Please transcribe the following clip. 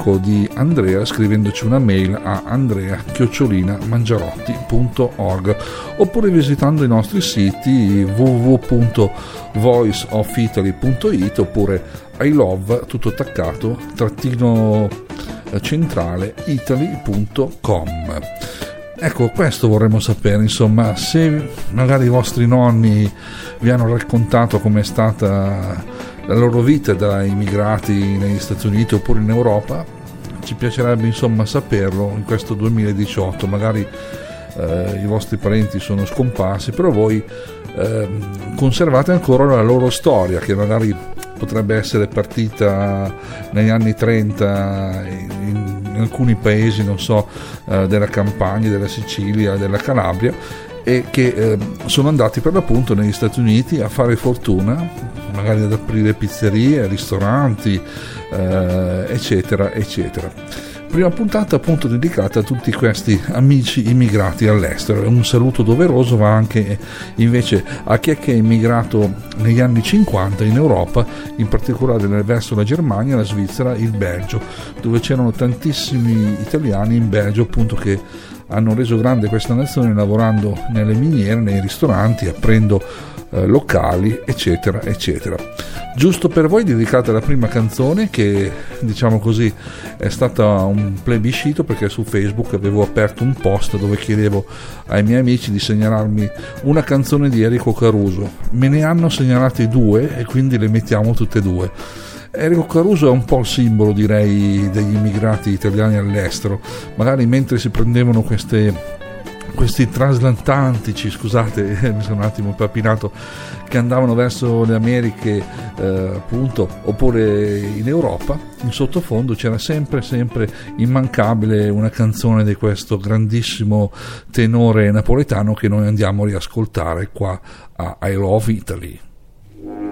amico di Andrea scrivendoci una mail a andrea@mangiarotti.org, oppure visitando i nostri siti www.voiceofitaly.it oppure I love tutto attaccato _centrale italy.com. Ecco, questo vorremmo sapere, insomma, se magari i vostri nonni vi hanno raccontato com'è stata la loro vita da immigrati negli Stati Uniti oppure in Europa. Ci piacerebbe insomma saperlo in questo 2018. Magari i vostri parenti sono scomparsi, però voi conservate ancora la loro storia, che magari potrebbe essere partita negli anni 30 in alcuni paesi, non so, della Campania, della Sicilia, della Calabria, e che sono andati per l'appunto negli Stati Uniti a fare fortuna, magari ad aprire pizzerie, ristoranti, eccetera eccetera. Prima puntata appunto dedicata a tutti questi amici immigrati all'estero. Un saluto doveroso va anche invece a chi è immigrato negli anni 50 in Europa, in particolare verso la Germania, la Svizzera, il Belgio, dove c'erano tantissimi italiani in Belgio appunto che hanno reso grande questa nazione lavorando nelle miniere, nei ristoranti, aprendo locali, eccetera eccetera. Giusto per voi dedicata la prima canzone, che diciamo così è stata un plebiscito, perché su Facebook avevo aperto un post dove chiedevo ai miei amici di segnalarmi una canzone di Enrico Caruso. Me ne hanno segnalate due e quindi le mettiamo tutte e due. Enrico Caruso è un po' il simbolo, direi, degli immigrati italiani all'estero. Magari mentre si prendevano questi transatlantici, scusate, mi sono un attimo impapinato, che andavano verso le Americhe, appunto, oppure in Europa, in sottofondo c'era sempre immancabile una canzone di questo grandissimo tenore napoletano che noi andiamo a riascoltare qua a I Love Italy.